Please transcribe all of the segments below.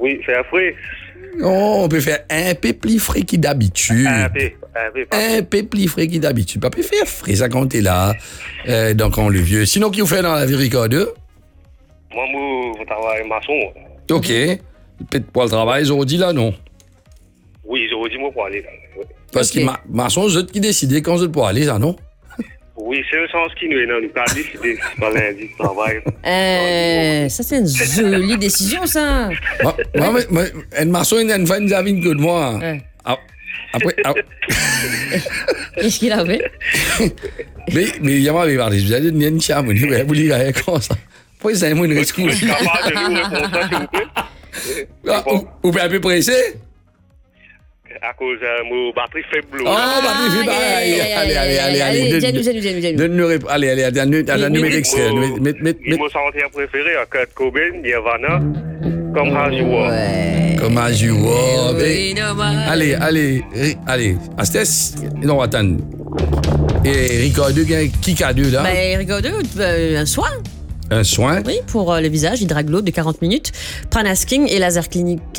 Oui, faire frais. Oh, on peut faire un peu plus frais que d'habitude. Un peu. Un peu plus frais que d'habitude. Pas peut faire frais, ça compte là. Donc, on le vieux. Sinon, qui vous fait dans la vie, Ricardo? Moi, je travaille maçon. Ok. Peut-être pour le travail aujourd'hui, là, non? Oui, j'aurais dit moi pour aller. Parce que maçon, je qui décider quand je pour aller, ça, non? Oui, c'est le sens qui nous est dans le cas décidé. C'est pas lundi de travail. Ça, c'est une jolie décision, ça. Un maçon, il a une fan de que de moi. Après. Qu'est-ce qu'il avait? Mais il y a pas parlé. Je vous ai dit, il y a une chambre. Vous lirez comme ça. Pourquoi c'est un mot de rescousse? Capable de nous répondre ça, s'il vous plaît? Vous pouvez un peu pressé? À cause de mon batterie faible. Batterie faible. Allez. Donne-nous réponse. Allez, donne-nous extrait. Mon chanteur préféré, Kurt Cobain, Nirvana, comme As You Are. Comme As You Are. Allez. Astes, non, attends. Et Ricardo, qui a deux là? Ricardo, un soin. Un soin? Oui, pour le visage, Hydraglo de 40 minutes, Pranasking et Laser Clinique.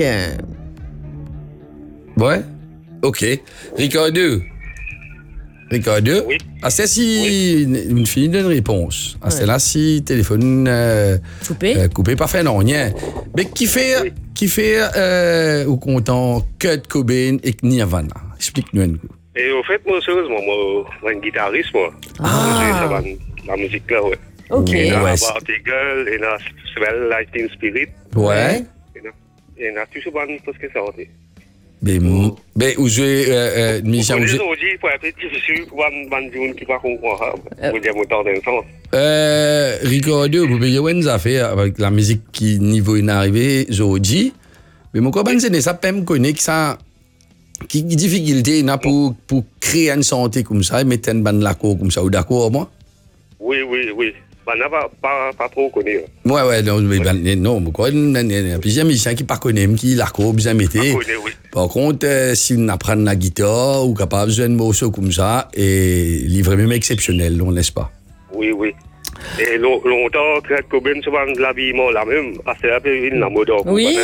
Ouais, ok. Ricardo. Oui. C'est si une fille donne réponse. C'est là si téléphone coupé, pas fait non rien. Mais qui fait au content Kurt Cobain et Nirvana? Explique-nous un peu. Et au fait, moi, sérieusement, moi, je suis un guitariste, moi. La musique là, ouais. Ok. Et là, Party Girl, et là, Swell Lightning Spirit. Ouais. Et là, tout ce bon, parce que ça a été. Mais où j'ai Michel. Aujourd'hui, il faut être difficile pour un monde qui va comprendre. Vous dire mon temps d'un sens. Ricardo, vous pouvez une affaire avec la musique qui niveau est arrivé aujourd'hui. Mais mon copain, c'est ça peut me connaître ça. Qui difficulté il a pour créer une santé comme ça et mettre une bande l'accord comme ça, ou d'accord moi? Oui. Ben, pas trop connu. Ouais, non, pourquoi plusieurs musiciens qui pas connaissent, qui l'accord bien mettre. Par contre, si on apprend la guitare ou capable de jouer un morceau comme ça, et livrer même exceptionnel, n'est-ce pas? Oui. Et longtemps, Kurt Cobain, souvent l'habillement la même, parce que c'est la mode. Oui.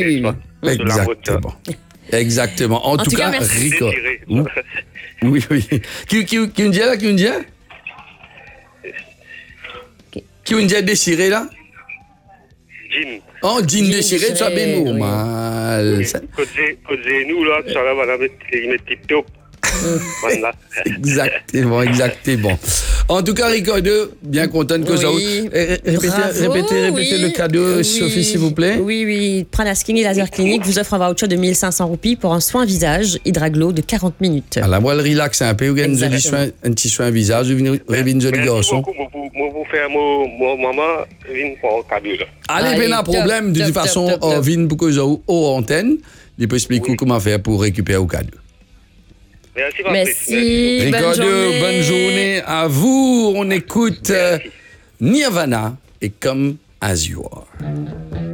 Exactement. En tout cas, Rico. Oui. Qui on dit là? Qui on dit déchiré là? Jean. Oh, jean déchiré, ça bien normal. Côté nous là, ça va mettre tip top. Exactement. En tout cas, Ricardo, bien content que ça. Répétez le cadeau, Sophie, s'il vous plaît. Oui. Pranasking et Laser Clinique vous offre un voucher de 1500 roupies pour un soin visage Hydraglo de 40 minutes. À la voile relax un peu, vous gagnez un petit soin visage, vous venez un joli garçon. Moi, vous faire mon maman, vine pour un cadeau là. Allez, pas de problème. De toute façon, vine pour que vous ayez aux antennes, il peut expliquer comment faire pour récupérer le cadeau. Merci. Ricardo, bonne journée à vous. On écoute Nirvana et Come As You Are.